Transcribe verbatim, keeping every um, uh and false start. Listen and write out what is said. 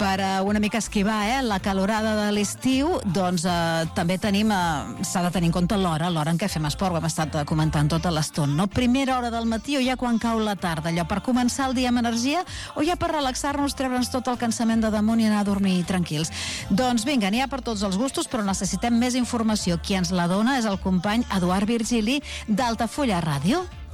per uh, una mica esquivar eh, la calorada de l'estiu, doncs uh, també tenim, uh, s'ha de tenir en compte l'hora, l'hora en què fem esport, ho hem estat comentant tota l'estona, no? Primera hora del matí o ja quan cau la tarda, allò per començar el dia amb energia o ja per relaxar-nos, treure'ns tot el cansament de damunt i anar a dormir tranquils. Doncs vinga, n'hi ha per tots els gustos, però necessitem més informació. Qui ens la dona és el company Eduard Virgili d'Altafulla Ràdio.